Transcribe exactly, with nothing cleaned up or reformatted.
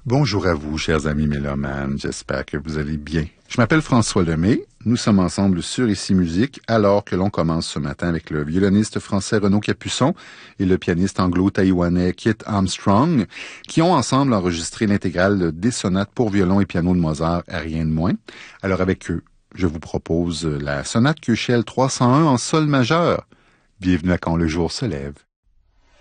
Bonjour à vous, chers amis mélomanes, j'espère que vous allez bien. Je m'appelle François Lemay, nous sommes ensemble sur Ici Musique, alors que l'on commence ce matin avec le violoniste français Renaud Capuçon et le pianiste anglo-taïwanais Kit Armstrong, qui ont ensemble enregistré l'intégrale des sonates pour violon et piano de Mozart à rien de moins. Alors avec eux, je vous propose la sonate Köchel trois cent un en sol majeur. Bienvenue à Quand le jour se lève.